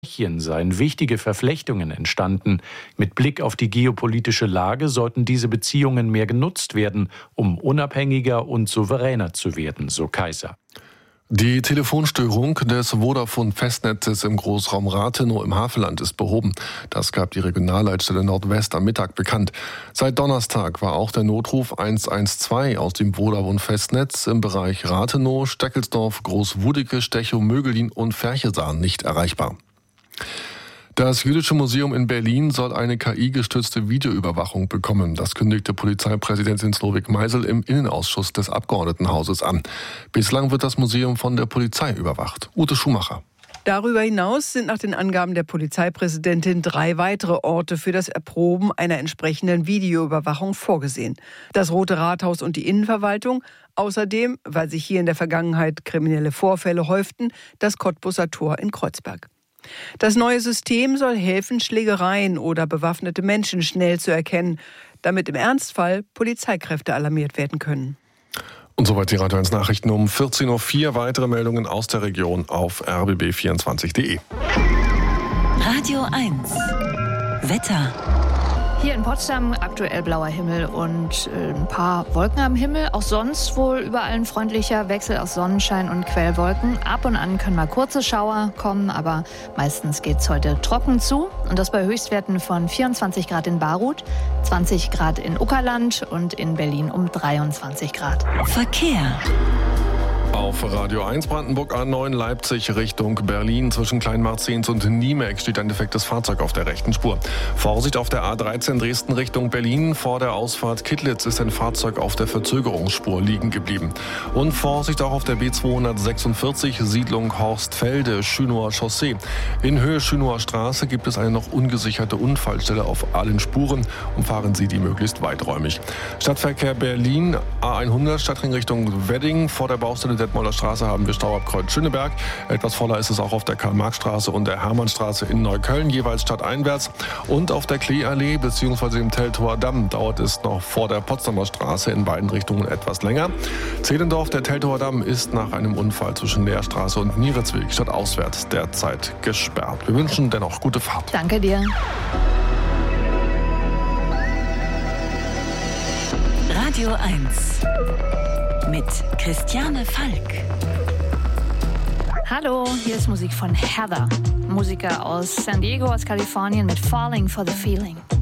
Tschechien seien wichtige Verflechtungen entstanden. Mit Blick auf die geopolitische Lage sollten diese Beziehungen mehr genutzt werden, um unabhängiger und souveräner zu werden, so Kaiser. Die Telefonstörung des Vodafone-Festnetzes im Großraum Rathenow im Havelland ist behoben. Das gab die Regionalleitstelle Nordwest am Mittag bekannt. Seit Donnerstag war auch der Notruf 112 aus dem Vodafone-Festnetz im Bereich Rathenow, Steckelsdorf, Großwudeke, Stechow, Mögelin und Ferchesahn nicht erreichbar. Das Jüdische Museum in Berlin soll eine KI-gestützte Videoüberwachung bekommen. Das kündigte Polizeipräsidentin Slowik Meisel im Innenausschuss des Abgeordnetenhauses an. Bislang wird das Museum von der Polizei überwacht. Ute Schumacher. Darüber hinaus sind nach den Angaben der Polizeipräsidentin 3 weitere Orte für das Erproben einer entsprechenden Videoüberwachung vorgesehen. Das Rote Rathaus und die Innenverwaltung. Außerdem, weil sich hier in der Vergangenheit kriminelle Vorfälle häuften, das Cottbuser Tor in Kreuzberg. Das neue System soll helfen, Schlägereien oder bewaffnete Menschen schnell zu erkennen, damit im Ernstfall Polizeikräfte alarmiert werden können. Und soweit die Radio 1 Nachrichten um 14.04 Uhr. Weitere Meldungen aus der Region auf rbb24.de. Radio 1 Wetter. Hier in Potsdam aktuell blauer Himmel und ein paar Wolken am Himmel. Auch sonst wohl überall ein freundlicher Wechsel aus Sonnenschein und Quellwolken. Ab und an können mal kurze Schauer kommen, aber meistens geht es heute trocken zu. Und das bei Höchstwerten von 24 Grad in Baruth, 20 Grad in Uckerland und in Berlin um 23 Grad. Verkehr. Auf Radio 1 Brandenburg A9 Leipzig Richtung Berlin. Zwischen Kleinmarzens und Niemeck steht ein defektes Fahrzeug auf der rechten Spur. Vorsicht auf der A13 Dresden Richtung Berlin. Vor der Ausfahrt Kittlitz ist ein Fahrzeug auf der Verzögerungsspur liegen geblieben. Und Vorsicht auch auf der B246 Siedlung Horstfelde, Schünower Chaussee. In Höhe Schünower Straße gibt es eine noch ungesicherte Unfallstelle auf allen Spuren. Umfahren Sie die möglichst weiträumig. Stadtverkehr Berlin, A100 Stadtring Richtung Wedding. Vor der Baustelle Detmolder Straße haben wir Stau ab Kreuz Schöneberg. Etwas voller ist es auch auf der Karl-Marx-Straße und der Hermannstraße in Neukölln, jeweils stadteinwärts. Und auf der Kleeallee bzw. dem Teltower Damm dauert es noch vor der Potsdamer Straße in beiden Richtungen etwas länger. Zehlendorf, der Teltower Damm, ist nach einem Unfall zwischen Lehrstraße und Nieritzweg stadtauswärts derzeit gesperrt. Wir wünschen dennoch gute Fahrt. Danke dir. Radio 1 mit Christiane Falk. Hallo, hier ist Musik von Heather. Musiker aus San Diego, aus Kalifornien mit Falling for the Feeling.